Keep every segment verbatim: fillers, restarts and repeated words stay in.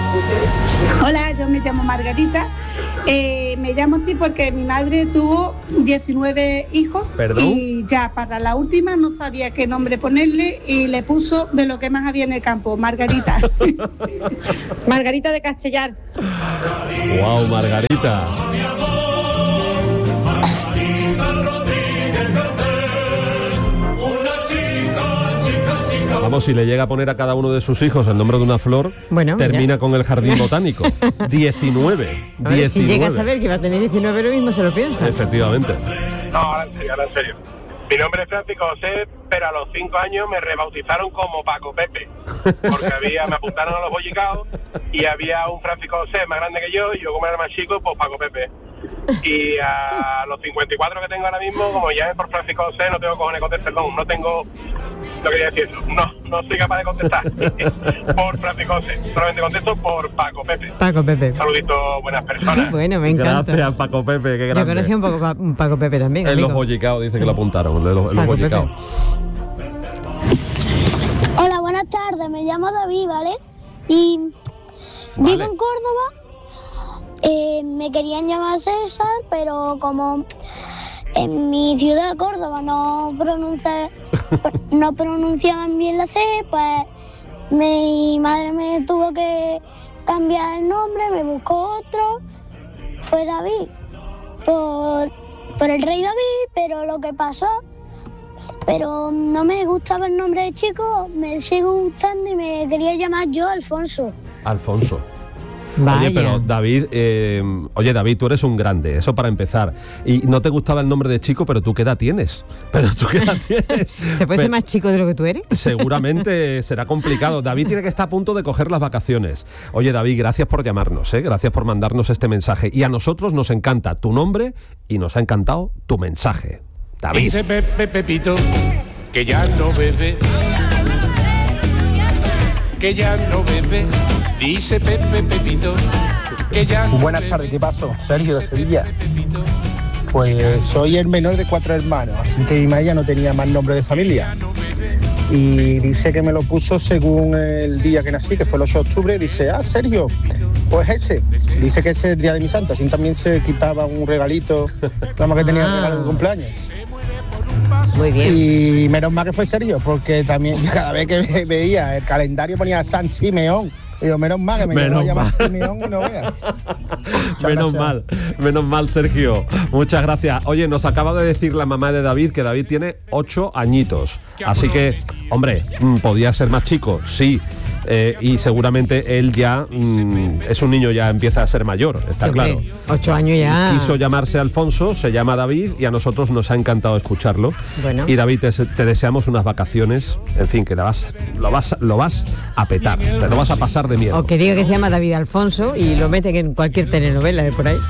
Hola, yo me llamo Margarita. Eh, me llamo así porque mi madre tuvo diecinueve hijos. ¿Perdón? Y ya para la última no sabía qué nombre ponerle y le puso de lo que más había en el campo, Margarita. Margarita de Castellar. Wow, Margarita. Vamos, si le llega a poner a cada uno de sus hijos el nombre de una flor, bueno, termina ya con el jardín botánico. diecinueve. A ver, si llega a saber que va a tener diecinueve, lo mismo se lo piensa. Efectivamente. No, ahora en serio, ahora en serio. Mi nombre es Francisco José, pero a los cinco años me rebautizaron como Paco Pepe, porque había, me apuntaron a los bollicaos y había un Francisco José más grande que yo, y yo como era más chico, pues Paco Pepe. Y a los cincuenta y cuatro que tengo ahora mismo, como llame por Francisco José, no tengo cojones de contestar, perdón, no tengo, no quería decir eso, no, no soy capaz de contestar por Francisco José, solamente contesto por Paco Pepe. Paco Pepe. Saluditos, buenas personas. Bueno, me encanta. Gracias, Paco Pepe, qué grande. Yo conocí un poco un Paco Pepe también, en amigo. los bollicaos, dice que lo apuntaron, en los, en los bollicaos. Hola, buenas tardes, me llamo David, ¿vale? Y vale. vivo en Córdoba. Eh, me querían llamar César, pero como en mi ciudad, Córdoba, no pronuncia, no pronunciaban bien la C, pues mi madre me tuvo que cambiar el nombre, me buscó otro, fue David, por, por el rey David, pero lo que pasó, pero no me gustaba el nombre de chico, me sigue gustando y me quería llamar yo Alfonso. Alfonso. Vaya. Oye, pero David, eh, oye David, tú eres un grande, eso para empezar. Y no te gustaba el nombre de chico, pero ¿tú qué edad tienes? Pero ¿tú qué edad tienes? ¿Se puede pero, ser más chico de lo que tú eres? Seguramente será complicado. David tiene que estar a punto de coger las vacaciones. Oye David, gracias por llamarnos, ¿eh? Gracias por mandarnos este mensaje. Y a nosotros nos encanta tu nombre y nos ha encantado tu mensaje. David. Dice Pepe Pepito que ya no bebe, que ya no bebe. Dice Pepe Pepito que ya no Buenas bebe. tardes, ¿qué pasó? Sergio de Sevilla. Pues soy el menor de cuatro hermanos, así que mi madre no tenía más nombre de familia. Y dice que me lo puso según el día que nací, que fue el ocho de octubre. Dice, ah, Sergio, pues ese. Dice que ese es el día de mi santo, así también se quitaba un regalito, nada más que tenía el regalo de cumpleaños. Muy bien. Y menos mal que fue Sergio, porque también yo cada vez que veía el calendario ponía San Simeón. Y yo, menos mal que me Menos llamó a mal. llamar Simeón y no vea. Menos mal, menos mal, Sergio. Muchas gracias. Oye, nos acaba de decir la mamá de David que David tiene ocho añitos. Así que, hombre, podía ser más chico, sí. Eh, y seguramente él ya mm, es un niño, ya empieza a ser mayor, está Sí, claro. hombre, ocho años ya. Quiso llamarse Alfonso, se llama David y a nosotros nos ha encantado escucharlo. Bueno. Y David, te, te deseamos unas vacaciones, en fin, que la vas, lo, vas, lo vas a petar, te lo vas a pasar de miedo. O que diga que se llama David Alfonso y lo meten en cualquier telenovela de por ahí.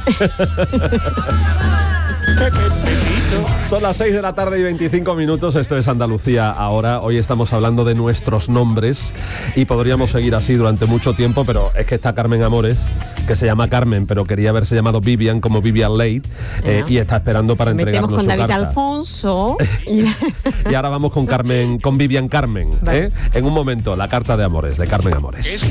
Son las seis de la tarde y veinticinco minutos, esto es Andalucía Ahora. Hoy estamos hablando de nuestros nombres y podríamos seguir así durante mucho tiempo, pero es que está Carmen Amores, que se llama Carmen, pero quería haberse llamado Vivian, como Vivian Leigh, eh, y está esperando para entregarnos Metemos con su David carta. Alfonso. Y, y ahora vamos con Carmen, con Vivian Carmen, vale. ¿eh? En un momento, la carta de Amores, de Carmen Amores.